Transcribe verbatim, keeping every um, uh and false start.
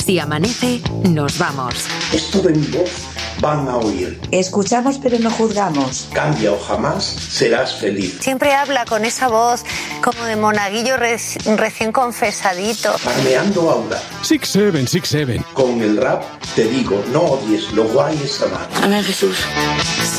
Si amanece, nos vamos. Esto de mi voz van a oír. Escuchamos pero no juzgamos. Cambia o jamás serás feliz. Siempre habla con esa voz como de monaguillo reci- recién confesadito. Farmeando aura. Six seven, six seven. Con el rap te digo, no odies, lo guay es amar. Amén, Jesús.